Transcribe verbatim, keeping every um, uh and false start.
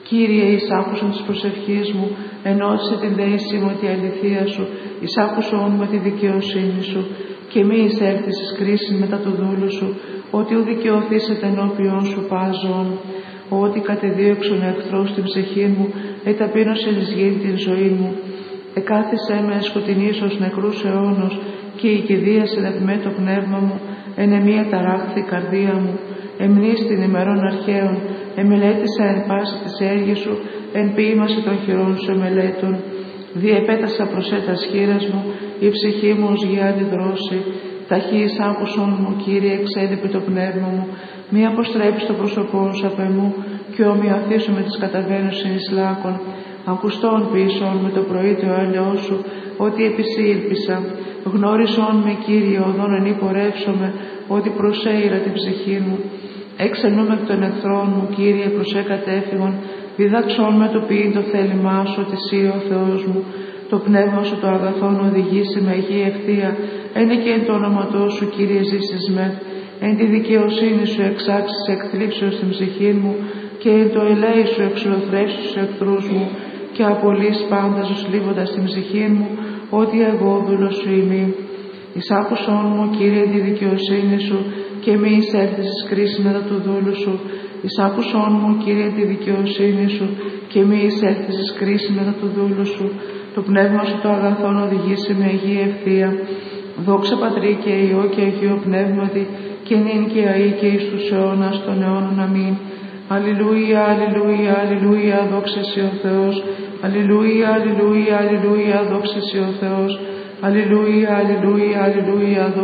Κύριε, εις άκουσον της προσευχής μου, ενώτισε την δέησή μου τη αληθεία σου, εις άκουσον με τη δικαιοσύνη σου, και μη εισέλθεις εις κρίση μετά του δούλου σου, ότι ου δικαιωθήσετε ενώπιον σου πάζον. Ότι κατεδίωξον εχθρός την ψυχή μου, εταπείνωσε εις γήν την ζωή μου. Εκάθισέ με σκοτεινής ως νεκρούς αιώνος, και η κηδεία συνεπμέ το πνεύμα μου, εν εμία ταράχθη η καρδία μου. Εμνείς την ημερών αρχαίων, εμελέτησα εν πάση της έργης σου, εν ποίημαση των χειρών σου εμελέτων. Διεπέτασα προσέτας χείρας μου, η ψυχή μου ως γη αντιδρώση. Ταχύς άκουσον μου, Κύριε, εξέδειπε το πνεύμα μου, μη αποστρέψει το πρόσωπό σου απ' εμού, και ομοιωθήσω με τις καταβαίνουσιν εις λάκων. Ακουστών πίσω με το πρωί το έλεος σου, ότι επισή ήλπισα. Γνώρισον με, Κύριε, οδόν εν υπορεύσομαι, ότι προσέειρα την ψυχή μου. Έξενομαι εκ των εχθρών μου, Κύριε, προσέ κατέφυγον. Διδάξον με το ποιήν το θέλημά σου, ότι εσύ ο Θεός μου. Το πνεύμα σου το αγαθόν οδηγήσει με γη ευθεία. Εν και εν το όνοματό σου, Κύριε, ζήσεις με. Εν τη δικαιοσύνη σου εξάξεις εκθλίψεως στην ψυχή μου, και εν το ελέη σου εξολοθρεύσεις τους εχθρούς μου, και απολύς πάντα ζωσλίβοντας την ψυχή μου, ότι εγώ δούλος σου ημί. Εις άκουσον μου, Κύριε, τη δικαιοσύνη σου, και μη εισέλθεις εις κρίση μετά του δούλου σου. Εις άκουσον μου, Κύριε, τη δικαιοσύνη σου, και μη εισέλθεις εις κρίση μετά του δούλου σου. Το πνεύμα σου το αγαθόν οδηγήσει με γη ευθεία. Δόξα Πατρί και Υιό και Αγίο Πνεύματι, και νυν και αεί και εις τους αιώνας των αιώνων. Αμήν. Αλληλούια, αλληλούια, αλληλούια, δόξα σοι ο Θεός. Αλληλούια, αλληλούια, αλληλούια, δόξα σοι ο Θεός. Αλληλούια, αλληλούια, αλληλούια,